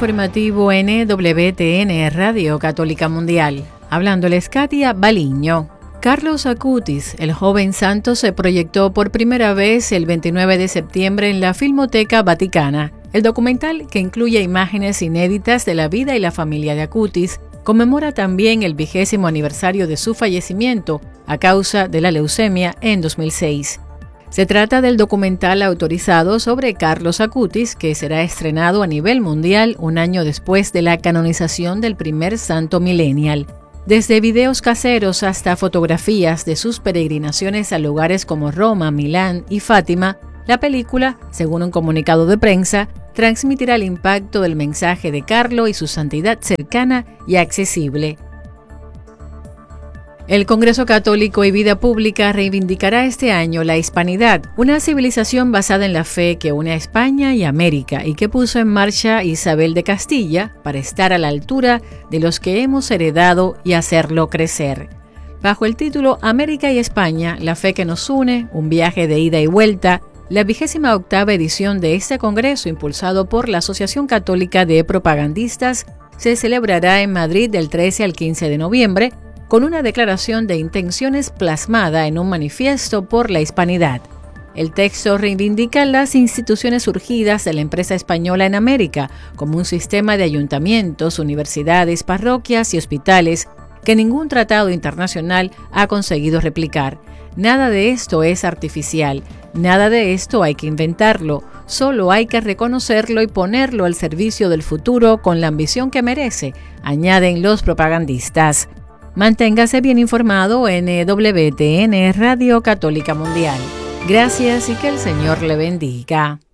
informativo NWTN Radio Católica Mundial. Hablándoles Katia Baliño. Carlos Acutis, el joven santo, se proyectó por primera vez el 29 de septiembre en la Filmoteca Vaticana. El documental, que incluye imágenes inéditas de la vida y la familia de Acutis, conmemora también el 20º aniversario de su fallecimiento a causa de la leucemia en 2006. Se trata del documental autorizado sobre Carlos Acutis, que será estrenado a nivel mundial un año después de la canonización del primer santo millennial. Desde videos caseros hasta fotografías de sus peregrinaciones a lugares como Roma, Milán y Fátima, la película, según un comunicado de prensa, transmitirá el impacto del mensaje de Carlo y su santidad cercana y accesible. El Congreso Católico y Vida Pública reivindicará este año la hispanidad, una civilización basada en la fe que une a España y América y que puso en marcha Isabel de Castilla para estar a la altura de los que hemos heredado y hacerlo crecer. Bajo el título América y España, la fe que nos une, un viaje de ida y vuelta, la 28ª edición de este congreso, impulsado por la Asociación Católica de Propagandistas, se celebrará en Madrid del 13 al 15 de noviembre, con una declaración de intenciones plasmada en un manifiesto por la hispanidad. El texto reivindica las instituciones surgidas de la empresa española en América, como un sistema de ayuntamientos, universidades, parroquias y hospitales que ningún tratado internacional ha conseguido replicar. Nada de esto es artificial, nada de esto hay que inventarlo, solo hay que reconocerlo y ponerlo al servicio del futuro con la ambición que merece, añaden los propagandistas. Manténgase bien informado en WTN Radio Católica Mundial. Gracias y que el Señor le bendiga.